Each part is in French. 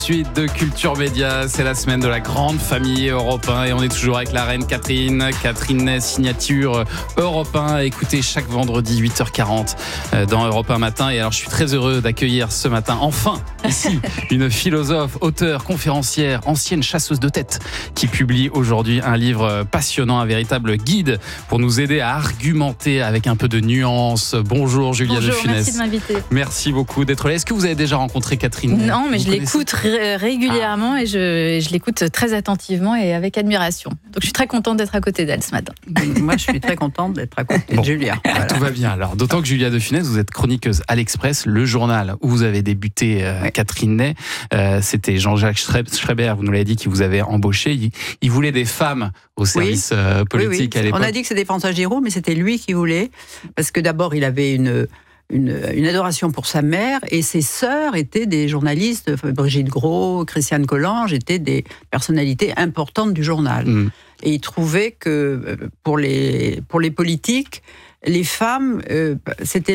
Suite de Culture Média, c'est la semaine de la grande famille Europe 1 et on est toujours avec la reine Catherine Ney, signature Europe 1. Écoutez chaque vendredi 8h40 dans Europe 1 matin. Et alors je suis très heureux d'accueillir ce matin enfin ici une philosophe, auteure, conférencière, ancienne chasseuse de tête qui publie aujourd'hui un livre passionnant, un véritable guide pour nous aider à argumenter avec un peu de nuance. Bonjour Julia de Funès. Merci de m'inviter. Merci beaucoup d'être là. Est-ce que vous avez déjà rencontré Catherine Ney? Non, mais je l'écoute régulièrement et je l'écoute très attentivement et avec admiration. Donc je suis très contente d'être à côté d'elle ce matin. Moi, je suis très contente d'être à côté de Julia. Voilà. Tout va bien. Alors, d'autant que Julia de Funès, vous êtes chroniqueuse à l'Express, le journal où vous avez débuté Catherine Ney. C'était Jean-Jacques Schreiber, vous nous l'avez dit, qui vous avait embauché. Il voulait des femmes au service politique à l'époque. On a dit que c'était François Giraud, mais c'était lui qui voulait. Parce que d'abord, il avait une adoration pour sa mère et ses sœurs étaient des journalistes. Brigitte Gros, Christiane Collange étaient des personnalités importantes du journal. Et il trouvait que pour les politiques, les femmes, c'était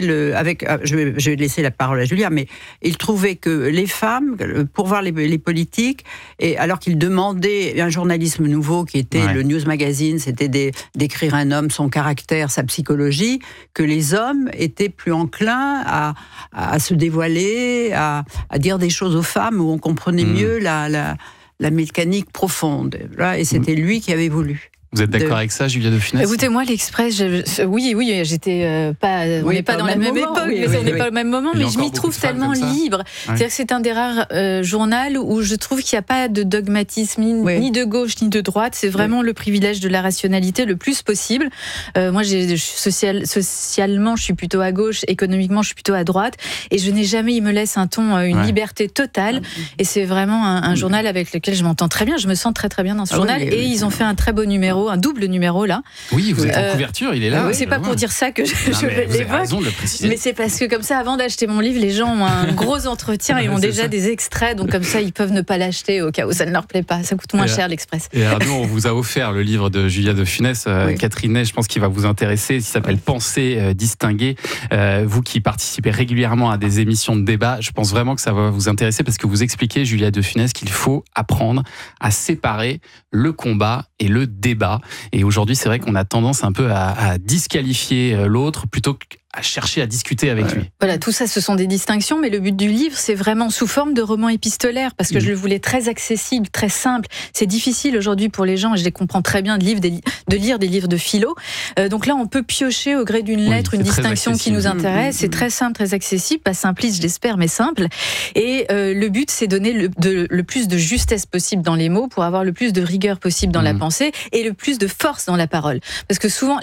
je vais laisser la parole à Julia, mais il trouvait que les femmes, pour voir les politiques, et alors qu'il demandait un journalisme nouveau qui était le News Magazine, c'était d'écrire un homme, son caractère, sa psychologie, que les hommes étaient plus enclins à se dévoiler, à dire des choses aux femmes où on comprenait mieux la mécanique profonde. Et c'était lui qui avait voulu. Vous êtes d'accord avec ça, Julia de Funès? Écoutez, moi, l'Express, oui, j'étais pas, on n'est pas dans la même époque, mais on n'est pas au même moment, mais je m'y trouve tellement libre. C'est-à-dire que c'est un des rares journaux où je trouve qu'il n'y a pas de dogmatisme, ni de gauche, ni de droite. C'est vraiment le privilège de la rationalité le plus possible. Moi, socialement, je suis plutôt à gauche, économiquement, je suis plutôt à droite, et je n'ai jamais, il me laisse un ton, une liberté totale, et c'est vraiment un journal avec lequel je m'entends très bien, je me sens très très bien dans ce journal, et ils ont fait un très beau numéro, un double numéro là. Oui, vous êtes en couverture, il est là. C'est pas pour dire ça que je l'évoque, mais c'est parce que comme ça, avant d'acheter mon livre, les gens ont un gros entretien et ont déjà des extraits, donc comme ça, ils peuvent ne pas l'acheter au cas où ça ne leur plaît pas. Ça coûte moins cher l'Express. Et alors nous, on vous a offert le livre de Julia de Funès, Catherine Ney, je pense qu'il va vous intéresser. Il s'appelle Pensée distinguée. Vous qui participez régulièrement à des émissions de débat, je pense vraiment que ça va vous intéresser parce que vous expliquez, Julia de Funès, qu'il faut apprendre à séparer le combat et le débat. Et aujourd'hui, c'est vrai qu'on a tendance un peu à disqualifier l'autre plutôt qu'à chercher à discuter avec lui. Voilà, tout ça, ce sont des distinctions, mais le but du livre, c'est vraiment sous forme de roman épistolaire, parce que je le voulais très accessible, très simple. C'est difficile aujourd'hui pour les gens, et je les comprends très bien, de lire des livres de philo. Donc là, on peut piocher au gré d'une lettre une distinction qui nous intéresse. C'est très simple, très accessible, pas simpliste, j'espère, mais simple. Et le but, c'est donner le plus de justesse possible dans les mots pour avoir le plus de rigueur possible dans la pensée et le plus de force dans la parole. Parce que souvent,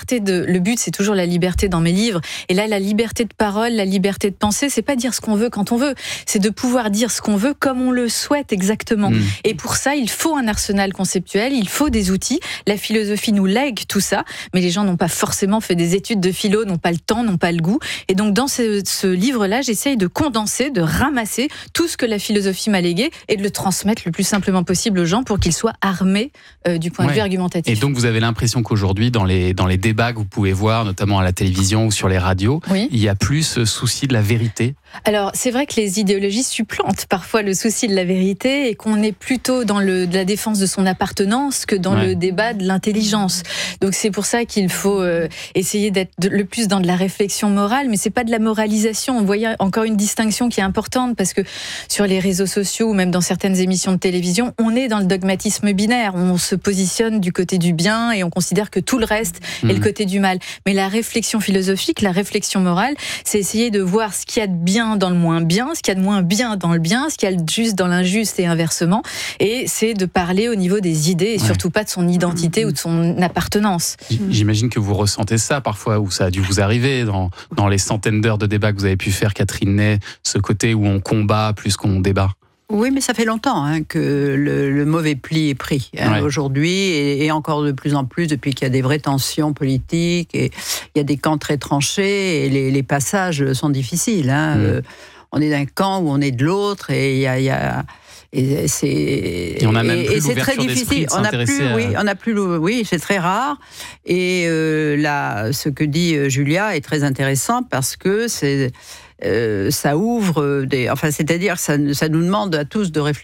le but, c'est toujours la liberté dans mes livres. Et là, la liberté de parole, la liberté de penser, c'est pas dire ce qu'on veut quand on veut, c'est de pouvoir dire ce qu'on veut comme on le souhaite exactement. Et pour ça, il faut un arsenal conceptuel, il faut des outils. La philosophie nous lègue tout ça, mais les gens n'ont pas forcément fait des études de philo, n'ont pas le temps, n'ont pas le goût. Et donc, dans ce livre-là, j'essaye de condenser, de ramasser tout ce que la philosophie m'a légué et de le transmettre le plus simplement possible aux gens pour qu'ils soient armés du point de vue argumentatif. Et donc, vous avez l'impression qu'aujourd'hui, dans les débats que vous pouvez voir, notamment à la télévision ou sur les radios, il y a plus ce souci de la vérité? Alors, c'est vrai que les idéologies supplantent parfois le souci de la vérité et qu'on est plutôt dans de la défense de son appartenance que dans le débat de l'intelligence. Donc, c'est pour ça qu'il faut essayer d'être le plus dans de la réflexion morale, mais c'est pas de la moralisation. Vous voyez encore une distinction qui est importante parce que sur les réseaux sociaux ou même dans certaines émissions de télévision, on est dans le dogmatisme binaire. On se positionne du côté du bien et on considère que tout le reste est le côté du mal. Mais la réflexion philosophique, la réflexion morale, c'est essayer de voir ce qu'il y a de bien dans le moins bien, ce qu'il y a de moins bien dans le bien, ce qu'il y a de juste dans l'injuste et inversement. Et c'est de parler au niveau des idées et surtout pas de son identité ou de son appartenance. J'imagine que vous ressentez ça parfois, ou ça a dû vous arriver dans les centaines d'heures de débat que vous avez pu faire, Catherine Ney, ce côté où on combat plus qu'on débat. Oui, mais ça fait longtemps que le mauvais pli est pris aujourd'hui, et encore de plus en plus depuis qu'il y a des vraies tensions politiques, et il y a des camps très tranchés, et les passages sont difficiles. On est d'un camp ou on est de l'autre, et il y a Et on a même plus l'ouverture d'esprit de s'intéresser oui, c'est très rare. Et là, ce que dit Julia est très intéressant parce que ça ouvre des... Enfin, c'est-à-dire que ça nous demande à tous de réfléchir